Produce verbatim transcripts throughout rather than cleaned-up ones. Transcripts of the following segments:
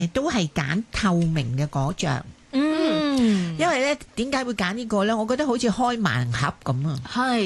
都係揀透明嘅果醬。 嗯， 因為咧點解會揀呢個咧？我覺得好似開盲盒咁啊！ 係，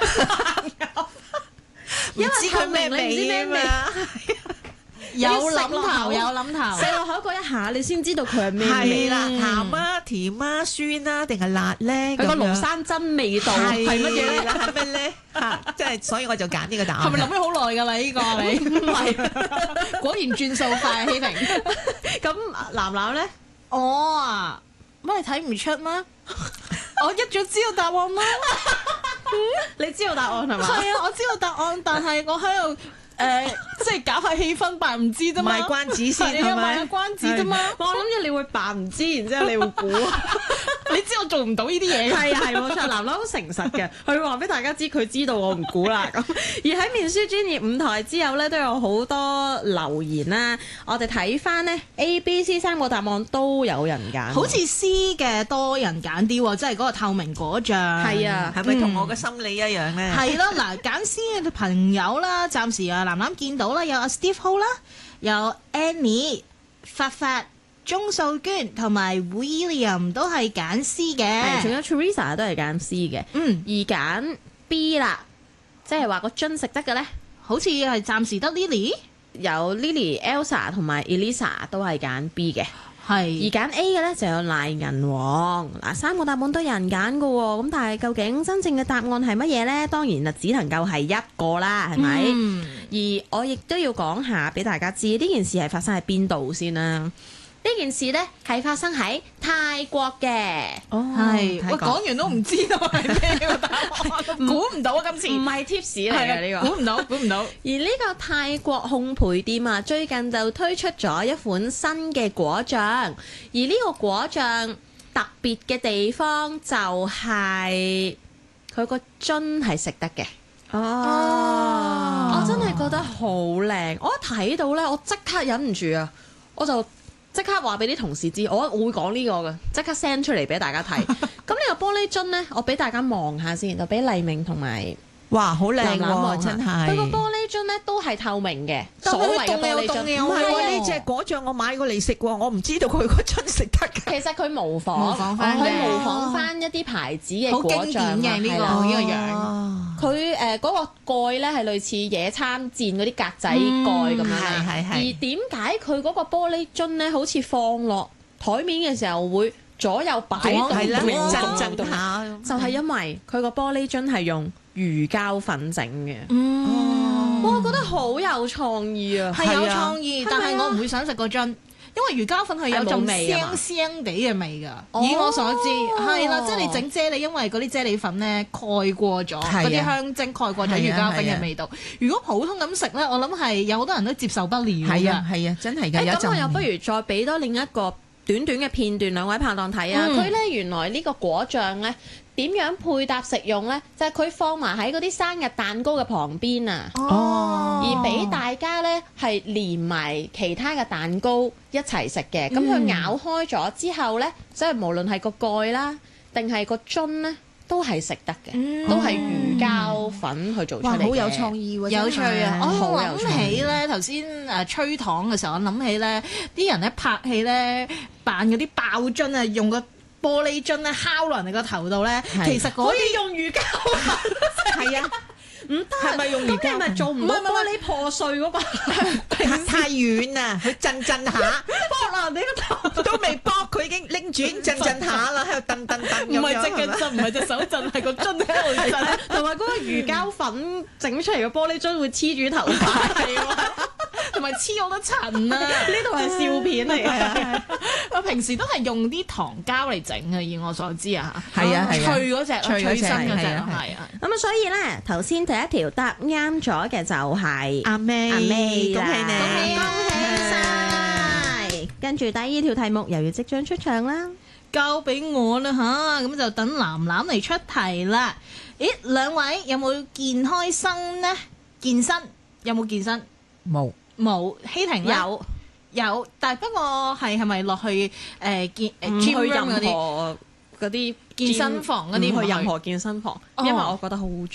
唔知佢咩味啊嘛。 有諗頭，有諗頭， 細落口嗰一下，你先知道佢係咩味。 係啦，鹹啊、甜啊、酸啊，定係辣咧？ 佢個廬山真味道係乜嘢咧？ 係咩咧？嚇！即係所以我就揀呢個答案。 係咪諗咗好耐㗎啦？呢個你唔係，果然轉數快，希婷。 咁藍藍咧？ 我啊，乜你睇唔出咩？我一早知道答案啦。 你知道答案係嘛？ 係啊，我知道答案，但係我喺度。誒，即係搞下氣氛，扮唔知啫嘛， 賣關子先係啊，賣下關子啫嘛。 我諗住你會扮唔知，然之後你會估。 你知我做唔到呢啲嘢。 係啊係冇錯，藍藍好誠實嘅，佢話俾大家知佢知道我唔估啦。咁而喺面書專頁舞台之後咧，都有好多留言啦。我哋睇翻呢 A、B、C 三個答案都有人揀， 好似 C 嘅多人揀啲喎，即係嗰個透明果醬。 係啊， 係咪同我嘅心理一樣咧？ 係咯，嗱，揀 C 嘅朋友啦，暫時啊，藍藍見到啦，有阿 Steve Ho 啦，有 Annie、發發、鐘素娟同埋 William 都係揀 C 嘅， 仲有 Teresa 都係揀 C 嘅。 嗯， 而揀 B 啦，即係話個樽食得嘅咧， 好似係暫時得 Lily， 有 Lily、Elsa 同埋 Elisa 都係揀 B 嘅。而係揀 A 嘅咧就有賴銀王。嗱，三個答案都有人揀嘅喎，咁但係究竟真正嘅答案係乜嘢呢？當然啊，只能夠係一個啦，係咪？ 嗯而我亦都要講下俾大家知，呢件事係發生喺邊度先啦。呢件事呢係發生喺泰國嘅。 哦， 係，喂， 泰國講完都唔知道係咩個答案，估唔到啊！今次唔係 tips 嚟嘅呢個， 估唔到，估唔到。 而呢個泰國烘焙店啊，最近就推出咗一款新嘅果醬，而呢個果醬特別嘅地方就係佢個樽係食得嘅。 哦， 我真係覺得好靚，我一睇到呢，我即刻忍唔住啊，我就即刻話俾啲同事知，我會講呢個嘅，即刻 send 出嚟俾大家睇。咁呢個玻璃樽呢，我俾大家望下先，就俾黎明同埋。 哇，好靚藍藍望喎， 下真係。 佢個玻璃樽咧都係透明嘅， 但所謂嘅係佢凍玻璃樽。 又凍又唔係喎， 係呢隻果醬我買過嚟食喎，我唔知道佢個樽食得㗎。 其實佢模仿， 模仿返佢嘅模仿翻一啲牌子嘅好果醬經典嘅呢個係啦呢個樣。 哦佢誒嗰個蓋咧係類似野餐墊嗰啲格仔蓋咁樣啦。 嗯係係係而點解佢嗰個玻璃樽咧好似放落台面嘅時候會左右擺動係啦， 動動震震動下。 就係因為佢個玻璃樽係用魚膠粉整嘅。 嗯， 哇，我覺得好有創意啊！ 係有創意， 係啊但係我唔會想食個樽，因為魚膠粉係有係冇種味啊嘛腥腥地嘅味㗎。 哦以我所知，係啦，即係你整啫喱，因為嗰啲啫喱粉咧蓋過咗， 係啊嗰啲香精蓋過咗魚膠粉嘅味道。如果普通咁食咧，我諗係有好多人都接受不了㗎。 係啊係啊，真係㗎， 誒有咁我又不陣。 如再俾多另一個短短嘅片段，兩位拍檔睇啊！ 嗯佢咧、原來呢個果醬咧點樣配搭食用咧？就係、佢放埋喺嗰啲生日蛋糕嘅旁邊啊！ 哦而俾大家咧係連埋其他嘅蛋糕一齊食嘅。咁佢、咬開咗之後咧，即係無論係個蓋啦，定係個樽咧，都係食得嘅， 嗯都係魚膠粉去做出哇， 嚟嘅。 好有創意喎！ 有趣啊！我好有諗創意起咧頭先誒吹糖嘅時候，我諗起咧啲人咧拍戲咧扮嗰啲爆樽啊，用個玻璃樽咧敲落人哋個頭度咧， 係其實嗰啲用魚膠粉。 係啊， 唔得， 係咪用魚膠咁你咪做唔到玻璃破碎嗰個？ 太太遠啊，佢震震下， 剝啦你個頭， 都未剝，佢已經拎住已經震震下啦，喺度蹬蹬蹬咁樣。 唔係隻腳震，唔係隻手震，係個樽喺度震。 同埋嗰個魚膠粉整出嚟嘅玻璃樽會黐住頭髮， 係喎，同埋黐好多塵啊！ 呢度係笑片嚟嘅。 我平時都係用啲糖膠嚟整嘅，以我所知啊， 係啊係啊脆嗰隻， 脆嗰隻脆身嗰隻， 係啊係係啊。 咁啊，所以咧頭先第一條答啱咗嘅就係阿 May， 阿 May 恭喜你， 恭喜恭喜晒！跟住第二條題目又要即將出場啦。 交俾我啦吓，咁就等藍藍嚟出題啦。咦，兩位有冇健開生呢？健身有冇健身？ 冇冇。希婷呢有有，但係不過係係咪落去誒、呃、健誒唔 gym 去 room 任嗰啲何嗰啲健身房嗰啲唔唔去去任何健身房， 哦因為我覺得好污糟。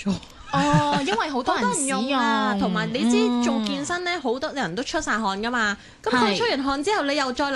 哦，因為好多好多人人使用啊，同埋你知嗯做健身咧，好多人都出晒汗噶嘛。咁係佢出完汗之後，你又再